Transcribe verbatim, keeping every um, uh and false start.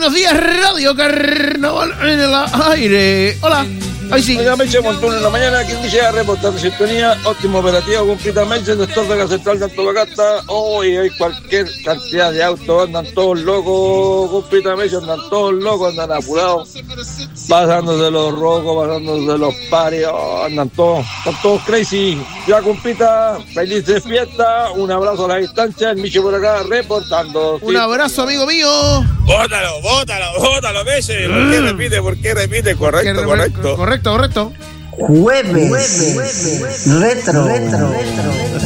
buenos días, Radio Carnaval en el aire. Hola. Ahí sí. Oiga, Meche Montón en la mañana, aquí dice a reportar sintonía, óptimo operativo, cumplita Meche, sector de la central de Antofagasta. Hoy hay cualquier cantidad de autos, andan todos locos, cumplita Meche, andan todos locos, andan apurados, pasándose los rocos, pasándose los pares, oh, andan todos, están todos crazy. Ya, cumplita, felices fiestas, un abrazo a la distancia, el Miche por acá reportando. Un abrazo, amigo mío. Bótalo, bótalo, bótalo, Meche. ¿Por qué repite? ¿Por qué repite? Correcto, correcto. Correcto, correcto. Jueves, Jueves. Retro. Retro. Retro.